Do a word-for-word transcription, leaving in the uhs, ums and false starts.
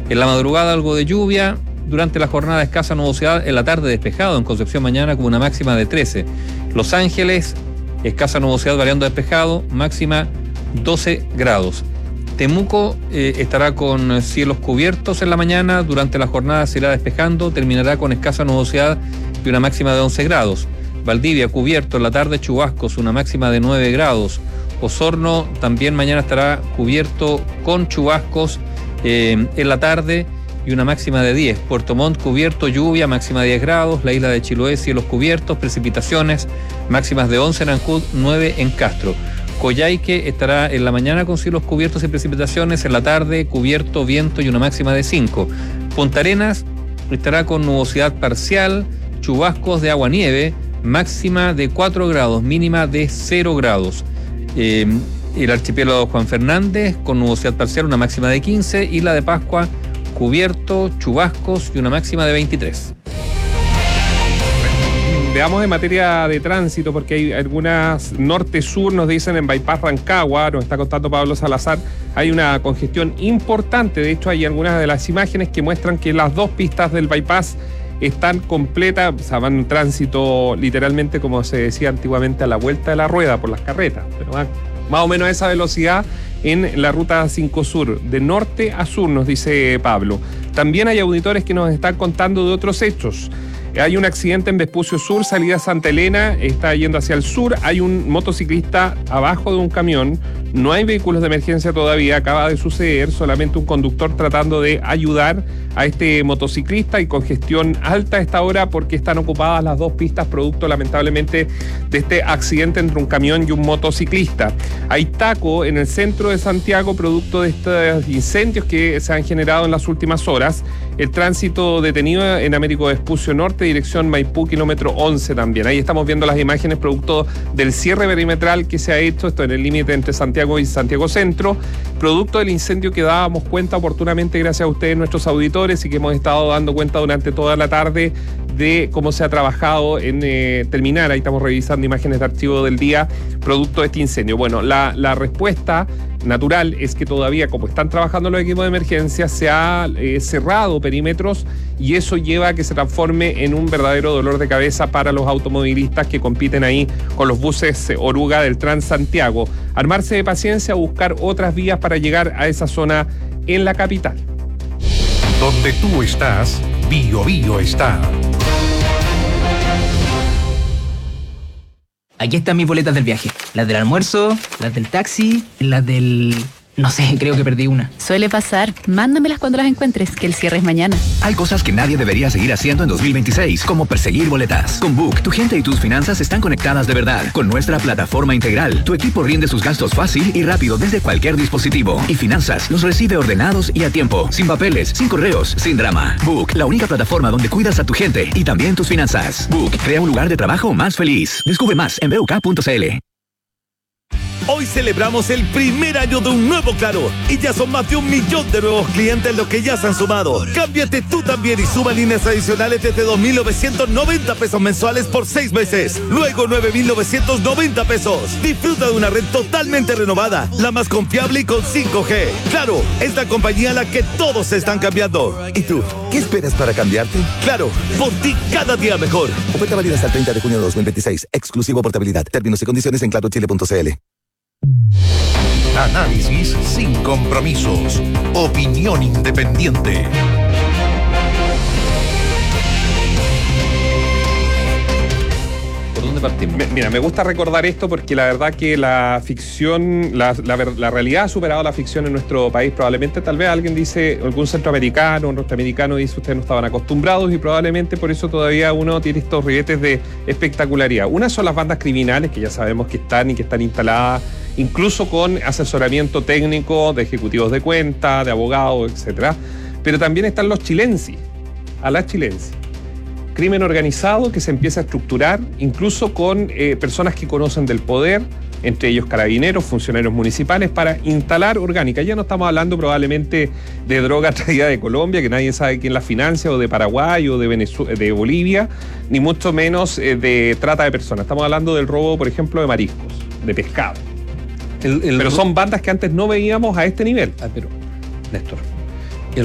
En la madrugada algo de lluvia, durante la jornada escasa nubosidad, en la tarde despejado en Concepción mañana con una máxima de trece. Los Ángeles, escasa nubosidad variando despejado, máxima doce grados. Temuco eh, estará con cielos cubiertos en la mañana, durante la jornada se irá despejando, terminará con escasa nubosidad y una máxima de once grados. Valdivia cubierto, en la tarde chubascos, una máxima de nueve grados. Osorno también mañana estará cubierto con chubascos eh, en la tarde y una máxima de diez. Puerto Montt cubierto, lluvia, máxima de diez grados. La isla de Chiloé, cielos cubiertos, precipitaciones, máximas de once en Ancud, nueve en Castro. Coyhaique estará en la mañana con cielos cubiertos y precipitaciones, en la tarde cubierto, viento y una máxima de cinco. Punta Arenas estará con nubosidad parcial, chubascos de agua-nieve, máxima de cuatro grados, mínima de cero grados. Eh, el archipiélago Juan Fernández con nubosidad parcial, una máxima de quince, Isla de Pascua cubierto, chubascos y una máxima de veintitrés. Veamos en materia de tránsito, porque hay algunas norte-sur, nos dicen en Bypass Rancagua, nos está contando Pablo Salazar, hay una congestión importante. De hecho, hay algunas de las imágenes que muestran que las dos pistas del bypass están completas, o sea, van en tránsito literalmente, como se decía antiguamente, a la vuelta de la rueda por las carretas, pero van más o menos a esa velocidad en la ruta cinco Sur, de norte a sur, nos dice Pablo. También hay auditores que nos están contando de otros hechos. Hay un accidente en Vespucio Sur, salida Santa Elena, está yendo hacia el sur, hay un motociclista abajo de un camión, no hay vehículos de emergencia todavía, acaba de suceder, solamente un conductor tratando de ayudar a este motociclista, y congestión alta a esta hora porque están ocupadas las dos pistas producto lamentablemente de este accidente entre un camión y un motociclista. Hay taco en el centro de Santiago producto de estos incendios que se han generado en las últimas horas. El tránsito detenido en Américo Vespucio Norte, dirección Maipú, kilómetro once también. Ahí estamos viendo las imágenes producto del cierre perimetral que se ha hecho, esto en el límite entre Santiago y Santiago Centro, producto del incendio que dábamos cuenta oportunamente gracias a ustedes, nuestros auditores, y que hemos estado dando cuenta durante toda la tarde de cómo se ha trabajado en eh, terminar. Ahí estamos revisando imágenes de archivo del día producto de este incendio. Bueno, la, la respuesta natural es que todavía, como están trabajando los equipos de emergencia, se ha eh, cerrado perímetros, y eso lleva a que se transforme en un verdadero dolor de cabeza para los automovilistas que compiten ahí con los buses Oruga del Transantiago. Armarse de paciencia, buscar otras vías para llegar a esa zona en la capital. Donde tú estás, Bio Bio está. Aquí están mis boletas del viaje. Las del almuerzo, las del taxi, las del... No sé, creo que perdí una. Suele pasar. Mándamelas cuando las encuentres, que el cierre es mañana. Hay cosas que nadie debería seguir haciendo en dos mil veintiséis, como perseguir boletas. Con Book, tu gente y tus finanzas están conectadas de verdad. Con nuestra plataforma integral, tu equipo rinde sus gastos fácil y rápido desde cualquier dispositivo. Y finanzas los recibe ordenados y a tiempo. Sin papeles, sin correos, sin drama. Book, la única plataforma donde cuidas a tu gente y también tus finanzas. Book, crea un lugar de trabajo más feliz. Descubre más en b u k punto c l. Hoy celebramos el primer año de un nuevo Claro y ya son más de un millón de nuevos clientes los que ya se han sumado. Cámbiate tú también y suma líneas adicionales desde dos mil novecientos noventa pesos mensuales por seis meses. Luego nueve mil novecientos noventa pesos. Disfruta de una red totalmente renovada, la más confiable y con cinco G. Claro, es la compañía a la que todos se están cambiando. ¿Y tú? ¿Qué esperas para cambiarte? Claro, por ti cada día mejor. Oferta válida hasta el treinta de junio de dos mil veintiséis. Exclusivo portabilidad. Términos y condiciones en claro chile punto c l. Análisis sin compromisos. Opinión independiente. ¿Por dónde partimos? Mira, me gusta recordar esto porque la verdad que la ficción, la, la, la realidad ha superado la ficción en nuestro país. Probablemente, tal vez alguien dice, algún centroamericano, norteamericano dice, ustedes no estaban acostumbrados, y probablemente por eso todavía uno tiene estos ribetes de espectacularidad. Una son las bandas criminales, que ya sabemos que están y que están instaladas, incluso con asesoramiento técnico de ejecutivos de cuenta, de abogados, etcétera. Pero también están los chilensis, a las chilensis. Crimen organizado que se empieza a estructurar, incluso con eh, personas que conocen del poder, entre ellos carabineros, funcionarios municipales, para instalar orgánica. Ya no estamos hablando probablemente de droga traída de Colombia, que nadie sabe quién la financia, o de Paraguay, o de, Venezuela, de Bolivia, ni mucho menos eh, de trata de personas. Estamos hablando del robo, por ejemplo, de mariscos, de pescado. El, el... Pero son bandas que antes no veíamos a este nivel. Ah, pero, Néstor,